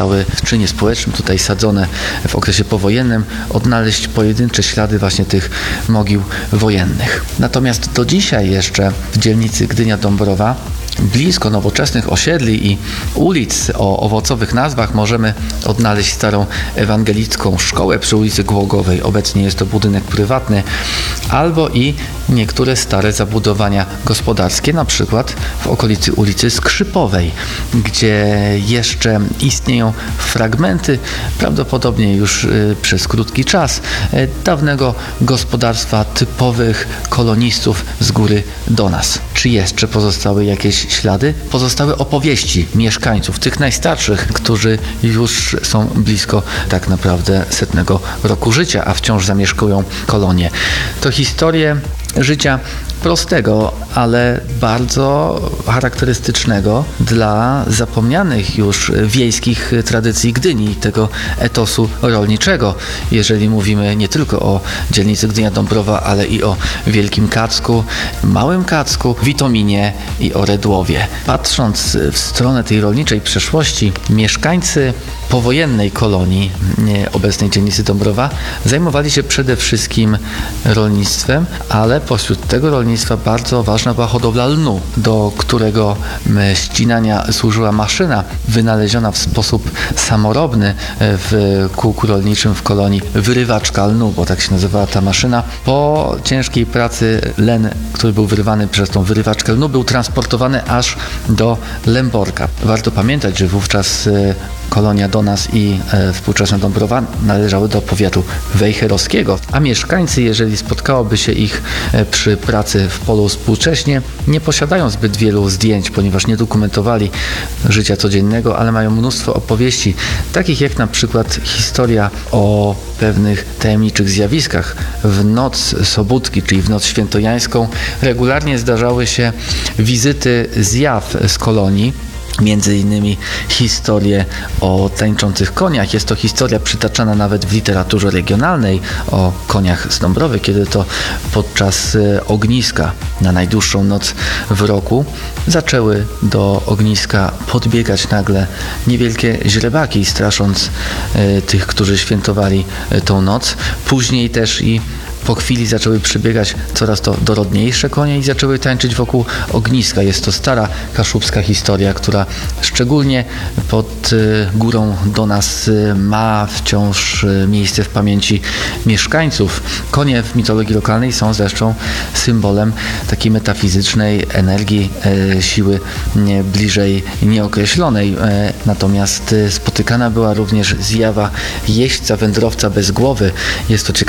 zostały w czynie społecznym, tutaj sadzone w okresie powojennym, odnaleźć pojedyncze ślady właśnie tych mogił wojennych. Natomiast do dzisiaj jeszcze w dzielnicy Gdynia-Dąbrowa blisko nowoczesnych osiedli i ulic o owocowych nazwach możemy odnaleźć starą ewangelicką szkołę przy ulicy Głogowej. Obecnie jest to budynek prywatny, albo i niektóre stare zabudowania gospodarskie, na przykład w okolicy ulicy Skrzypowej, gdzie jeszcze istnieją fragmenty, prawdopodobnie już przez krótki czas, dawnego gospodarstwa typowych kolonistów z góry do nas. Czy jeszcze pozostały jakieś ślady? Pozostały opowieści mieszkańców, tych najstarszych, którzy już są blisko tak naprawdę 100 roku życia, a wciąż zamieszkują kolonię. To historie życia prostego, ale bardzo charakterystycznego dla zapomnianych już wiejskich tradycji Gdyni, tego etosu rolniczego. Jeżeli mówimy nie tylko o dzielnicy Gdynia-Dąbrowa, ale i o Wielkim Kacku, Małym Kacku, Witominie i Oredłowie. Patrząc w stronę tej rolniczej przeszłości, mieszkańcy powojennej kolonii, obecnej dzielnicy Dąbrowa, zajmowali się przede wszystkim rolnictwem, ale pośród tego rolnictwa bardzo ważna była hodowla lnu, do którego ścinania służyła maszyna wynaleziona w sposób samorobny w kółku rolniczym w kolonii, wyrywaczka lnu, bo tak się nazywała ta maszyna. Po ciężkiej pracy len, który był wyrywany przez tą wyrywaczkę lnu, był transportowany aż do Lęborka. Warto pamiętać, że wówczas kolonia Donas i współczesna Dąbrowa należały do powiatu wejherowskiego, a mieszkańcy, jeżeli spotkałoby się ich przy pracy w polu współcześnie, nie posiadają zbyt wielu zdjęć, ponieważ nie dokumentowali życia codziennego, ale mają mnóstwo opowieści, takich jak na przykład historia o pewnych tajemniczych zjawiskach. W noc Sobótki, czyli w noc świętojańską, regularnie zdarzały się wizyty zjaw z kolonii, między innymi historię o tańczących koniach. Jest to historia przytaczana nawet w literaturze regionalnej o koniach z Dąbrowy, kiedy to podczas ogniska na najdłuższą noc w roku zaczęły do ogniska podbiegać nagle niewielkie źrebaki, strasząc tych, którzy świętowali tą noc. Później też i po chwili zaczęły przybiegać coraz to dorodniejsze konie i zaczęły tańczyć wokół ogniska. Jest to stara kaszubska historia, która szczególnie pod górą Donas ma wciąż miejsce w pamięci mieszkańców. Konie w mitologii lokalnej są zresztą symbolem takiej metafizycznej energii, siły bliżej nieokreślonej. Natomiast spotykana była również zjawa jeźdźca, wędrowca bez głowy. Jest to ciekawe